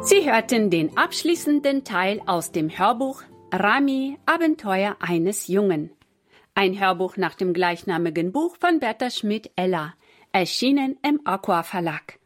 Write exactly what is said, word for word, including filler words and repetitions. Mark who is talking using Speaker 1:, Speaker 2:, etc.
Speaker 1: Sie hörten den abschließenden Teil aus dem Hörbuch Rami, Abenteuer eines Jungen. Ein Hörbuch nach dem gleichnamigen Buch von Bertha Schmidt-Eller, erschienen im Aqua Verlag.